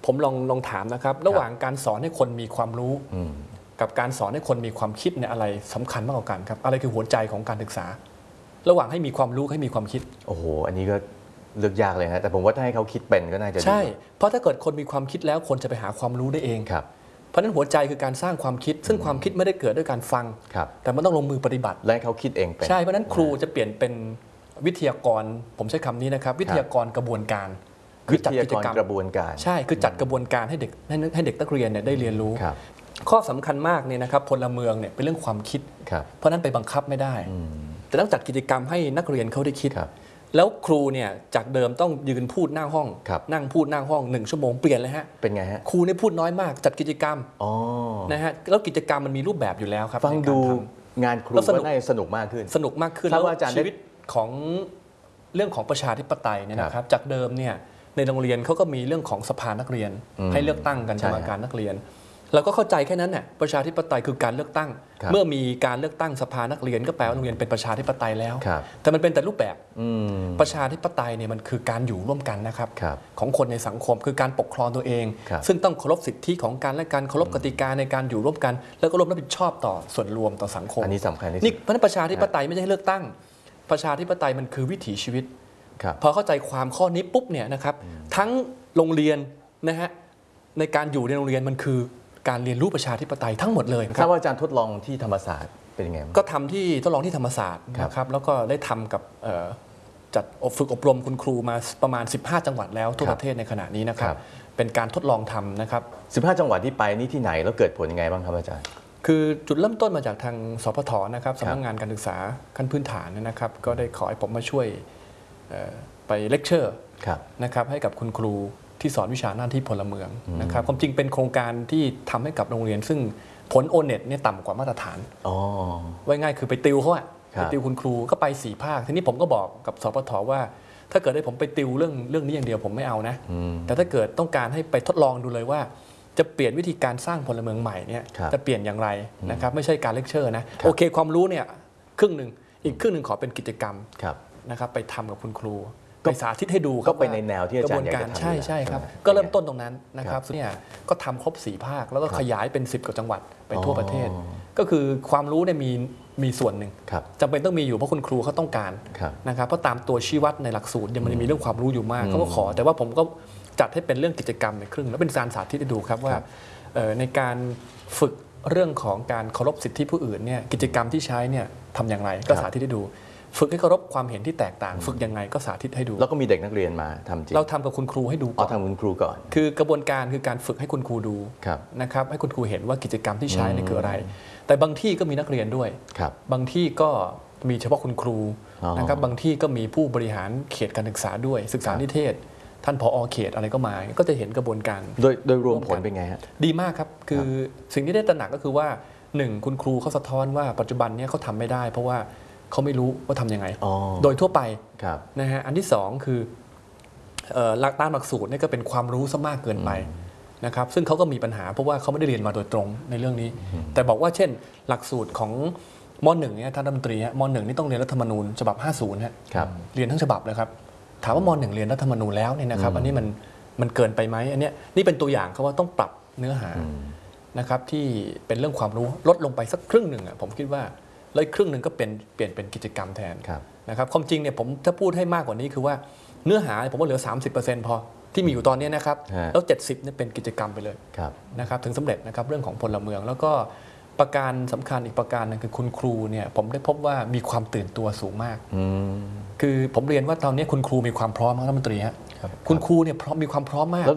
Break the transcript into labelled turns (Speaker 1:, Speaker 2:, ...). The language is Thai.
Speaker 1: ผมลองถามนะครับระหว่างการสอนให้คนมีความรู้กับการสอนให้คนมีความคิดเนี่ยอะไรสำคัญมากกว่ากันครับอะไรคือหัวใจของการศึกษาระหว่างให้มีความรู้ให้มีความคิด
Speaker 2: โอ้โหอันนี้ก็เลือกยากเลยนะแต่ผมว่าถ้าให้เขาคิดเป็นก็น่าจะดี
Speaker 1: ใช่เพราะถ้าเกิดคนมีความคิดแล้วคนจะไปหาความรู้ได้เอง
Speaker 2: ครับ
Speaker 1: เพราะฉะนั้นหัวใจคือการสร้างความคิดซึ่งความคิดไม่ได้เกิดด้วยการฟังแต่มันต้องลงมือปฏิบัติ
Speaker 2: และเขาคิดเองเป็น
Speaker 1: ใช่เพราะฉะนั้นครูจะเปลี่ยนเป็นวิทยากรผมใช้คำนี้นะครับวิทยากรกระบวนการ
Speaker 2: คือจัดกิจกรรมกระบวนการ
Speaker 1: ใช่คือจัดกระบวนการให้เด็กนักเรียนเนี่ยได้เรียนรู้ข้อสำคัญมากเนี่ยนะครับพลเมืองเนี่ยเป็นเรื่องความคิดเพราะนั้นไปบังคับไม่ได้แต่ต้องจัดกิจกรรมให้นักเรียนเขาได้คิดแล้วครูเนี่ยจากเดิมต้องยืนพูดหน้าห้องนั่งพูดหน้าห้อง1 ชั่วโมงเปลี่ยนเลยฮะ
Speaker 2: เป็นไงฮะ
Speaker 1: ครูเนี่ยพูดน้อยมากจัดกิจกรรมนะฮะแล้วกิจกรรมมันมีรูปแบบอยู่แล้วครับ
Speaker 2: ฟังดูงานครูก็น่าจะสนุกมากขึ้น
Speaker 1: แล้วชีวิตของเรื่องของประชาธิปไตยเนี่ยนะครับจากเดิมเนี่ยในโรงเรียนเขาก็มีเรื่องของสภานักเรียนให้เลือกตั้งกันกรรมการนักเรียนเราก็เข้าใจแค่นั้นเนี่ยประชาธิปไตยคือการเลือกตั้งเมื่อมีการเลือกตั้งสภานักเรียนก็แปลว่าโรงเรียนเป็นประชาธิปไตยแล้วแต่มันเป็นแต่รูปแบบประชาธิปไตยเนี่ยมันคือการอยู่ร่วมกันนะครับของคนในสังคมคือการปกครองตัวเองซึ่งต้องเคารพสิทธิของกันและกันเคารพกติกาในการอยู่ร่วมกันแล้วก็ร่วมรับผิดชอบต่อส่วนรวมต่อสังคม
Speaker 2: อันนี้สำคัญที่สุด
Speaker 1: นี่เพราะฉะนั้นประชาธิปไตยไม่ใช่เลือกตั้งประชาธิปไตยมันคือวิถีชีวิตพอเข้าใจความข้อนี้ปุ๊บเนี่ยนะครับทั้งโรงเรียนนะฮะในการอยู่ในโรงเรียนมันคือการเรียนรู้ประชาธิปไตยทั้งหมดเลย
Speaker 2: ครับว่าอาจารย์ทดลองที่ธรรมศาสตร์เป็นยังไง
Speaker 1: ก็ทำทดลองที่ธรรมศาสตร์นะครับแล้วก็ได้ทำกับจัดฝึกอบรมคุณครูมาประมาณ15 จังหวัดแล้วทั่วประเทศในขณะนี้นะครับเป็นการทดลองทำนะครับ
Speaker 2: 15 จังหวัดที่ไปนี่ที่ไหนแล้วเกิดผลยังไงบ้างครับอาจารย์
Speaker 1: คือจุดเริ่มต้นมาจากทางสพทนะครับสำนักงานการศึกษาขั้นพื้นฐานนะครับก็ได้ขอให้ผมมาช่วยไปเลคเชอร์นะครับให้กับคุณครูที่สอนวิชาหน้าที่พลเมืองนะครับความจริงเป็นโครงการที่ทำให้กับโรงเรียนซึ่งผล O-NET เนี่ยต่ำกว่ามาตรฐานไว้ง่ายคือไปติวเขาอะไปติวคุณครูก็ไป4 ภาคทีนี้ผมก็บอกกับสพทว่าถ้าเกิดให้ผมไปติวเรื่องนี้อย่างเดียวผมไม่เอานะแต่ถ้าเกิดต้องการให้ไปทดลองดูเลยว่าจะเปลี่ยนวิธีการสร้างพลเมืองใหม่เนี่ยจะเปลี่ยนอย่างไรนะครับไม่ใช่การเลคเชอร์นะโอเคความรู้เนี่ยครึ่งหนึ่งอีกครึ่งหนึ่งขอเป็นกิจกรรมนะครับไปทำกับคุณครูไปสาธิตให้ดู
Speaker 2: ก็ไปในแนวที่อาจารย์อยากจะท
Speaker 1: ำใช่ครับก็เริ่มต้นตรงนั้นนะครับเนี่ยก็ทำครบ4 ภาคแล้วก็ขยายเป็น10 กว่าจังหวัดไปทั่วประเทศก็คือความรู้เนี่ยมีส่วนหนึ่งจำเป็นต้องมีอยู่เพราะคุณครูเขาต้องการนะครับเพราะตามตัวชี้วัดในหลักสูตรยังมันมีเรื่องความรู้อยู่มากเขาก็ขอแต่ว่าผมก็จัดให้เป็นเรื่องกิจกรรมในครึ่งแล้วเป็นการสาธิตให้ดูครับว่าในการฝึกเรื่องของการเคารพสิทธิผู้อื่นเนี่ยกิจกรรมที่ใช้เนี่ยทำอย่างไรก็สาธิตให้ดูฝึกให้เคารพความเห็นที่แตกต่างฝึกยังไงก็สาธิตให้ดู
Speaker 2: แล้วก็มีเด็กนักเรียนมาทำจริง
Speaker 1: เราทำกับคุณครูให้ดูก่อน
Speaker 2: ทำคุณครูก่อน
Speaker 1: คือกระบวนการคือการฝึกให้คุณครูดูนะครับให้คุณครูเห็นว่ากิจกรรมที่ใช้นี่คืออะไรแต่บางที่ก็มีนักเรียนด้วยบางที่ก็มีเฉพาะคุณครูนะครับบางที่ก็มีผู้บริหารเขตการศึกษาด้วยศึกษานิเทศท่านผอ.เขตอะไรก็มาก็จะเห็นกระบวนการ
Speaker 2: โดยรวมผลเป็นไงฮะ
Speaker 1: ดีมากครับคือสิ่งที่ได้ตระหนักก็คือว่า1คุณครูเขาสะท้อนว่าปัจจุบันนี้เขาทำไม่ได้เพราะว่าเขาไม่รู้ว่าทำยังไงโดยทั่วไปนะฮะอันที่2คือหลักตามหลักสูตรนี่ก็เป็นความรู้ซะมากเกินไปนะครับซึ่งเขาก็มีปัญหาเพราะว่าเขาไม่ได้เรียนมาโดยตรงในเรื่องนี้แต่บอกว่าเช่นหลักสูตรของม.1 เนี่ยท่านรัฐมนตรีม.1 นี่ต้องเรียนรัฐธรรมนูญฉบับ50ฮะเรียนทั้งฉบับเลยครับถามว่าม.1 เรียนรัฐธรรมนูญแล้วเนี่ยนะครับอันนี้มันเกินไปไหมอันนี้นี่เป็นตัวอย่างเขาว่าต้องปรับเนื้อหานะครับที่เป็นเรื่องความรู้ลดลงไปสักครึ่งหนึ่งผมคิดว่าแล้วครึ่งหนึ่งก็เปลี่ยนเป็นกิจกรรมแทนนะครับความจริงเนี่ยผมถ้าพูดให้มากกว่านี้คือว่าเนื้อหาผมว่าเหลือ 30% พอที่มีอยู่ตอนนี้นะครับแล้ว70เนี่ยเป็นกิจกรรมไปเลยนะครับถึงสำเร็จนะครับเรื่องของพลเมืองแล้วก็ประการสำคัญอีกประการนึงคือคุณครูเนี่ยผมได้พบว่ามีความตื่นตัวสูงมากคือผมเรียนว่าตอนนี้คุณครูมีความพร้อมครับรัฐมนตรีฮะคุณครูเนี่ยมีความพร้อมมาก